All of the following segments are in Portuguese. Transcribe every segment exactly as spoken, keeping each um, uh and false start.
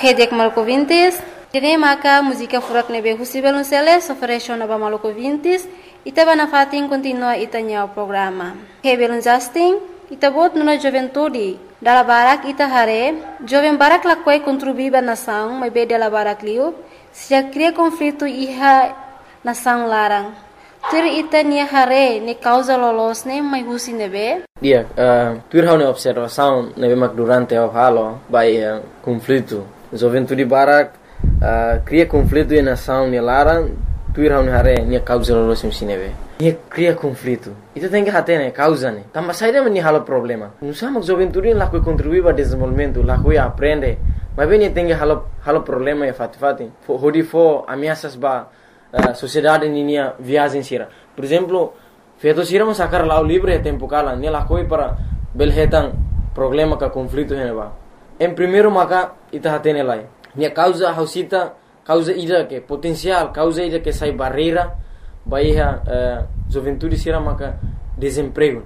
Hedek Maluco Vintes, Tene Maka, música furak nebe Husibel Unceles, oferece na Maluco Vintes, Itaba na fatin continua itanya o programa. Hebel Justin, Itabot nuna juventude, dala barak ita hare, jovem barak lakwai contribuiba nação, mas be dala barak liu, se já cria conflito iha nação larang. Tur ita nia hare, ne causa lolos ne, mas husi nebe? Dia, uh, tur hau ne observação nebe mak durante o halo, by uh, conflito. Juventude barak uh, cria conflito e nação ne larang, tur hau ne hare, nia causa lolos ne nebe. Nia cria conflito. Itu tem que hate ne, causa ne. Tambah saída meni halo problema. Nusa mak juventude lakoi contribuir para desenvolvimento, lakoi aprende. Mas bem tem que halo halo problema e fati fati. Hodi fo ameaças ba Uh, sociedade ninia viagem sira. Por exemplo, feito sira mas sacar lá o livre tempo cala, ne la coi para belhetan problema ka conflito heneba. Em primeiro maka ita hatene lai. Ne causa hausita, causa ida que potencial, causa ida que sai barreira, baia uh, juventude sira maka desemprego.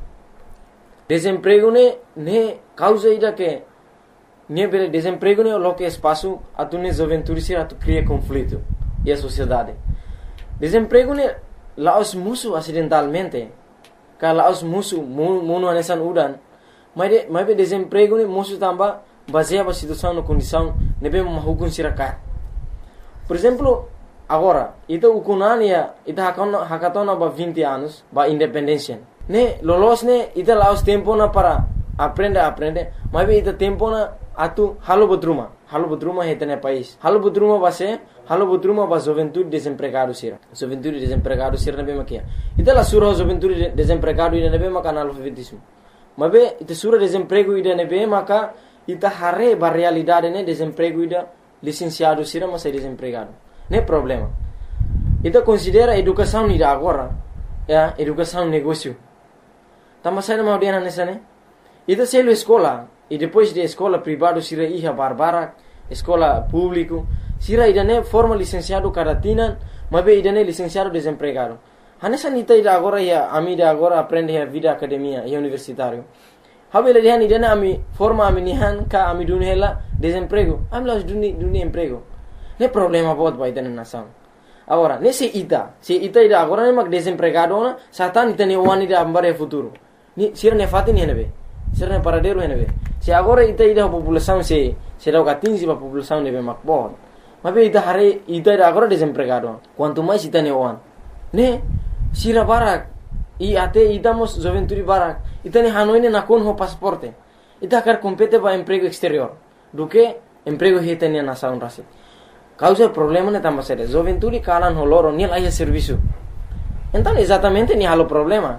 Desemprego ne ne causa ida que ne bele desemprego ne lo que espaço atune juventude sira tu cria conflito e a sociedade. Desemprego ne laos musuh acidentalmente. Kalau laos musuh munu anesan udan. Mas de, mas desemprego ne musuh tambah baseado na situação na condição nebe mahukun sirakat. Por exemplo, agora, ita ukunania ita hakatona hakatona ba vinte anos ba independência. Ne lolos ne ita laos tempo na para aprender aprender. Mas ita tempo na atu halo butruma. Halo butruma hetene país. Halo butruma base Halo butruma ba juventude desempregado sira. Juventude desempregado sira nabe makia. Ita la sura juventude desempregado ida nabe maka analfabetismo. Mabe ita sura desemprego ida nabe maka ita hare ba realidade ne desemprego ida licenciado sira mas desempregado. Ne problema. Ita considera educação ida agora, ya, educação negócio. Tama sai na audiana nessa ne. Ita selo escola e depois de escola privado sira iha barbara, escola público sira idane forma licenciado caratinan, mabe idane licenciado desempregado. Hanesa nita ida agora ya ami ida agora aprende a vida academia e universitário. Habele dihan idane ami forma ami nihan ka ami dunhela desemprego. Ami las duni duni emprego. Ne problema bot ba idane nação. Agora, nesse ita, se ita ida agora ne mak desempregado na, satan ita ne wani ida ambare futuro. Ni sira ne fati ni henebe. Sira ne paradero henebe. Se agora ita ida população se se dá quinze ba população nebe mak bot. Mas ita hari ita ida agora desempregado. Quanto mais ita ne on. Ne sira barak i ate ita mos juventude barak. Ita ne hanoi ne nakon ho pasaporte. Ita kar compete ba emprego exterior. Do que emprego heta ne nação rasi. Causa problema ne tambah sério. Juventude kalan ho loro ni lai serviço. Então exatamente ni halo problema.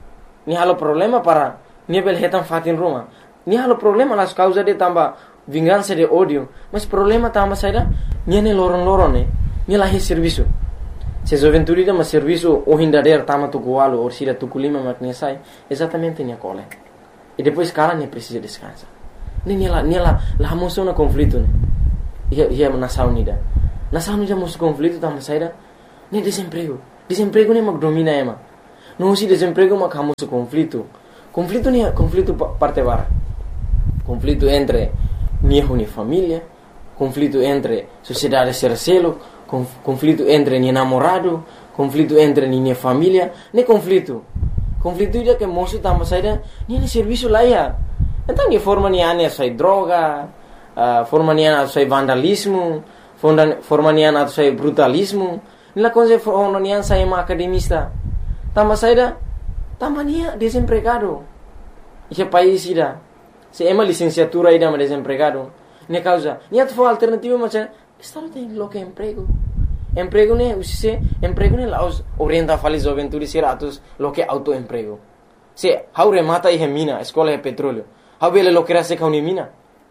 Ni halo problema para ni bel hetan fatin rumah. Ni halo problema las causa de tambah vingança de ódio, mas problema tá mas saída, niane loron loron né, ni lá serviço. Se juventude dá mas serviço o hindader tama tu gualo ou sira tu culima mak ne sai, exatamente ni cole. E depois cara nem precisa descansar. Nem lá, nem lá, lá mostrou na conflito né. Ia ia nação unida. Nação unida mostrou conflito tá mas saída, nem desemprego. Desemprego nem mak domina ema. Não se desemprego mak hamos conflito. Conflito nem conflito parte bara. Conflito entre minha uni família, conflito entre sociedade sercelo, conflito entre minha namorado, conflito entre minha família, nem conflito. Conflito ida que moço tamo saída, nem serviço lá ia. Então ni forma ni ane sai droga, uh, forma ni ane sai vandalismo, forma ni ane sai brutalismo, ni la coisa forma ni ane sai ma academista. Tamo saída, tamo ni desempregado. Esse país ida se ema licenciatura ida ma desempregado, ne causa, ni atfo alternativa macam, estado tem lo que emprego. Emprego ne usise, emprego ne laos orienta fali juventude siratus lo que autoemprego. Se haure mata ihe mina, escola e petróleo. Habele lo que rase kauni mina.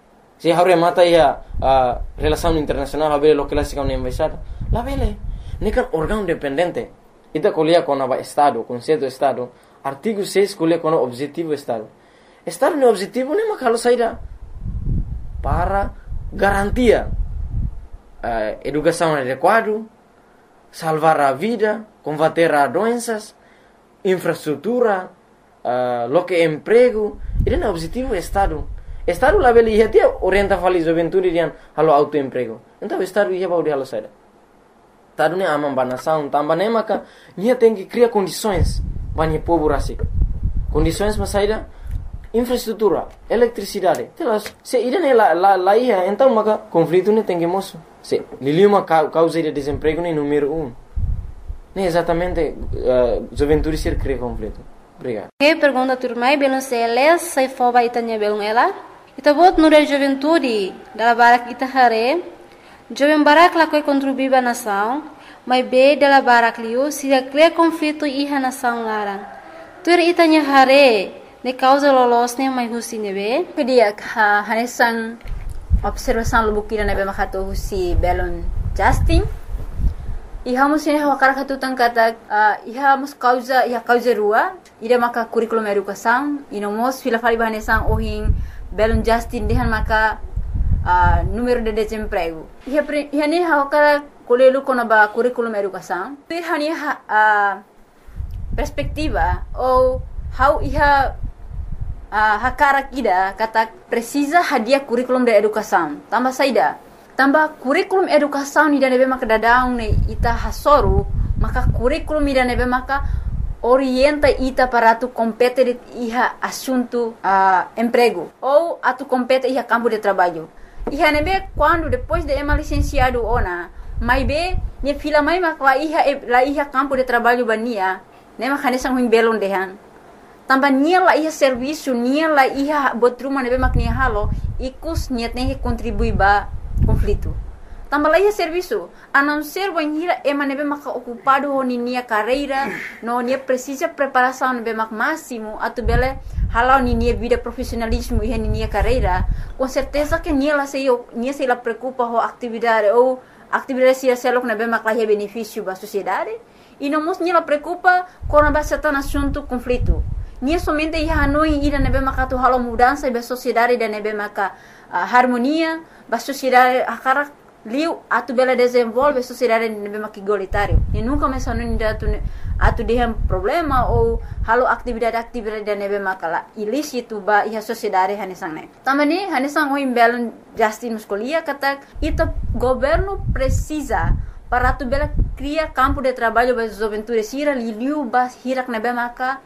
Se haure mata ihe uh, relação internacional, habele lo que rase kauni embaixada. La vele, ne kan órgão dependente. Ita colia com o estado, conceito estado, artigo seis colia com o objetivo estado. Estado no objetivo nem makalo saída para garantia uh, educação adequada, salvar a vida, combater as doenças, infraestrutura, uh, lo que emprego. Ele é o objetivo do Estado. Estado lá beli ia orienta fali juventude rian halo autoemprego. Então Estado ia baudi halo saida. Estado ne amam banação, tamba ne maka nia tem que criar condições banhe povo rasi. Condições mas saida infraestrutura, eletricidade. Telas se ida ne la la la ia então maka conflito ne tem que moço. Se liliu uma causa de desemprego ne número um. Ne exatamente uh, juventude ser cria conflito. Obrigado. Que pergunta turmai belum seles sai foba itanya belum ela. Ita bot nure juventude dala barak ita hare. Jovem barak la koi contribuir ba nação, mas be dala barak liu se cria conflito iha nação larang. Tur itanya hare ne causa lolos ne mai husi nebe. Kedia ha hanesan observação lubukira nebe makato husi belon Justin. Iha musin hawa karakatu tangkata uh, iha mus causa iha causa rua ida maka curriculum educação ino mos fila fali bahanesan ohin belon Justin dehan maka uh, número de desemprego iha iha ne hawa kara kolelu kona ba curriculum educação iha ni uh, perspectiva ou how iha uh, hakara kida kata precisa hadia curriculum de educação tambah saida tambah kurikulum educação ni nebe maka dadaung ne ita hasoru maka kurikulum ni nebe maka orienta ita para tu compete iha assunto uh, emprego ou atu compete iha campo de trabalho iha nebe quando depois de ema licenciado ona mai be ne fila mai maka la iha la iha campo de trabalho bania ne maka nesang huim belon dehan tambah nia la iha serviço nia la iha botruma nebe mak nia halo ikus nia tem que contribuir ba conflito. Tambah lagi serviço, a não ser banhira ema nebe maka ocupado ho nia carreira, no nia precisa preparação nebe mak máximo, atu bele halau nia vida profissionalismo e nia carreira, com certeza que nia la sei nia sei la preocupa ho atividade ou atividade se selok nebe mak la benefício ba sociedade, e não mos nia la preocupa com a base tan assunto conflito. Nia somente ia hanoi ida nebe maka tu halau mudança ba sociedade da nebe maka uh, harmonia ba sociedade akara liu atu bela desenvolve sociedade nebe maka igualitário e nunca mais hanoi ida atu atu dehem problema ou halau atividade-atividade da nebe maka la ilícito ba ia sociedade hanesang ne tamani hanesang oi belon Justin muscolia kata ita governo precisa para tu bela criar campo de trabalho ba juventude sira liu ba hirak nebe maka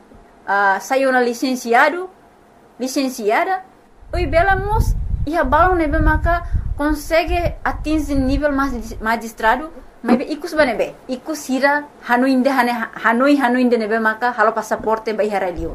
Uh, saiu na licenciado, licenciada, oi bela mos ia balão nebe maka consegue atingir nível magistrado, mas ikus banebe, ikus hira hanoi inde hane hanoi hanoi inde nebe maka halo passaporte ba ihara liur.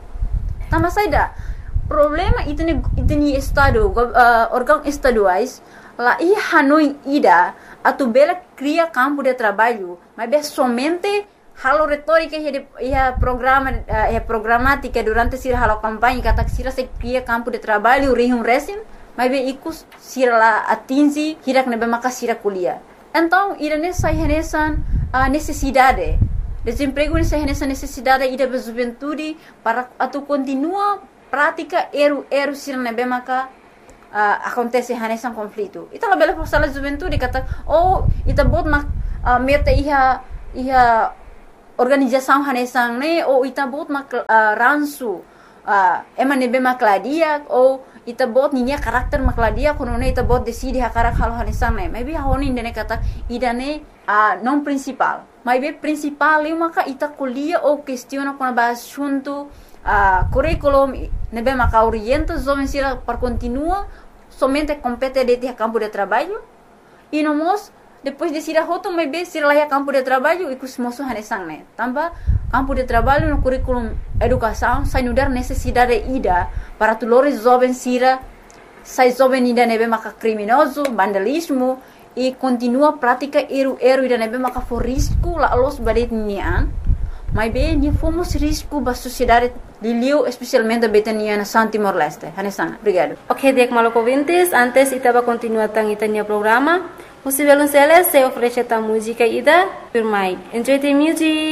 Tama saida problema itu ne itu ni estado uh, órgão estaduais lá ia hanoi ida atu bela cria campo de trabalho, mas be somente halo retórica ia programa ia programática durante sira halo campanha kata sira se cria campo de trabalho rihum resim mas be ikus sira la atingi hirak nebe maka sira kuliah então ira nessa renesan uh, necessidade desemprego nessa renesan necessidade ida be juventude para atu continua prática eru eru sira nebe maka uh, acontece renesan conflito ita la bela sala juventude kata oh ita bot mak uh, meta iha iha organização hanesang ne ou ita bot mak uh, ransu uh, ema nebe makladia ou ita bot ninya karakter makladia kono ne ita bot decide hakarak halo hanesang ne maybe honi ndene kata idane uh, non principal maybe principal eu maka ita kuliah ou questiona kono ba assunto uh, curriculum nebe maka orienta jovem sira para continua somente compete de campo de trabalho e no mos depois de sira hoto mai be sira laia campo de trabalho e kus moso hanesang ne tamba campo de trabalho no curriculum educação sai nudar necessidade ida para tulores jovens sira sai jovem ida nebe maka criminoso vandalismo e continua prática eru eru ida nebe maka for risco la los badet nian mai be ni fomos risco ba sociedade liliu especialmente betania na Santi Morleste hanesang obrigado. Ok, dek maloko vintes antes itaba continua tang itania programa. Possível um C L S, se oferece a música ida, por mais. Enjoy the music!